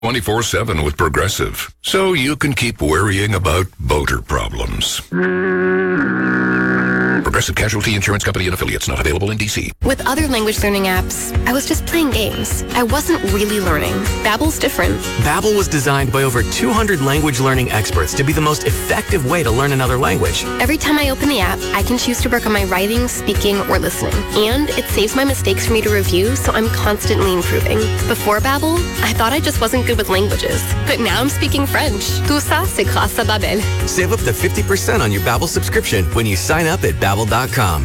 24/7 with Progressive, so you can keep worrying about boater problems. Progressive Casualty Insurance Company and Affiliates, not available in D.C. With other language learning apps, I was just playing games. I wasn't really learning. Babbel's different. Babbel was designed by over 200 language learning experts to be the most effective way to learn another language. Every time I open the app, I can choose to work on my writing, speaking, or listening. And it saves my mistakes for me to review, so I'm constantly improving. Before Babbel, I thought I just wasn't good with languages. But now I'm speaking French. Tout ça, c'est grâce à Babbel. Save up to 50% on your Babbel subscription when you sign up at Babbel.com.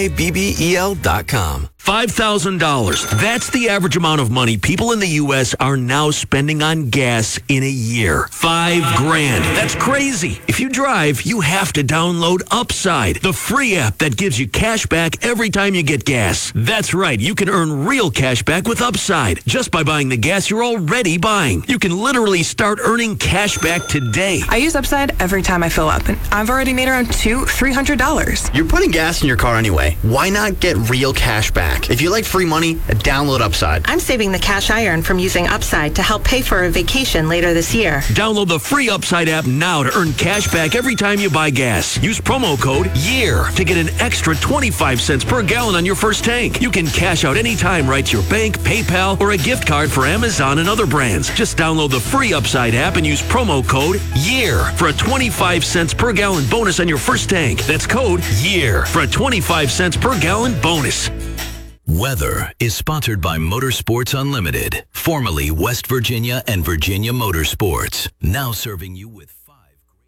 Babbel.com. $5,000. That's the average amount of money people in the U.S. are now spending on gas in a year. $5,000. That's crazy. If you drive, you have to download Upside, the free app that gives you cash back every time you get gas. That's right. You can earn real cash back with Upside just by buying the gas you're already buying. You can literally start earning cash back today. I use Upside every time I fill up, and I've already made around $200-$300. You're putting gas in your car anyway. Why not get real cash back? If you like free money, download Upside. I'm saving the cash I earn from using Upside to help pay for a vacation later this year. Download the free Upside app now to earn cash back every time you buy gas. Use promo code YEAR to get an extra 25 cents per gallon on your first tank. You can cash out anytime right to your bank, PayPal, or a gift card for Amazon and other brands. Just download the free Upside app and use promo code YEAR for a 25 cents per gallon bonus on your first tank. That's code YEAR for a 25 cents per gallon bonus. Weather is sponsored by Motorsports Unlimited, formerly West Virginia and Virginia Motorsports, now serving you with 5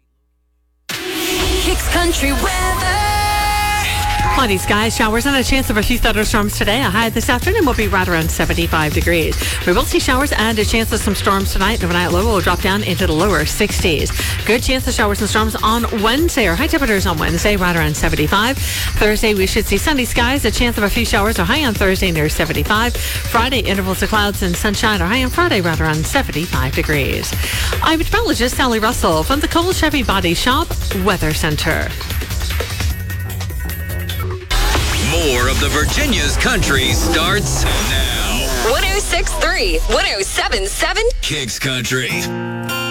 great... Kicks Country weather. Cloudy skies, showers, and a chance of a few thunderstorms today. A high this afternoon will be right around 75 degrees. We will see showers and a chance of some storms tonight. The overnight low will drop down into the lower 60s. Good chance of showers and storms on Wednesday. Our high temperatures on Wednesday right around 75. Thursday we should see sunny skies. A chance of a few showers. Our high on Thursday near 75. Friday intervals of clouds and sunshine. Our high on Friday right around 75 degrees. I'm meteorologist Sally Russell from the Cole Chevy Body Shop Weather Center. More of the Virginia's country starts now. 106.3, 107.7 Kicks Country.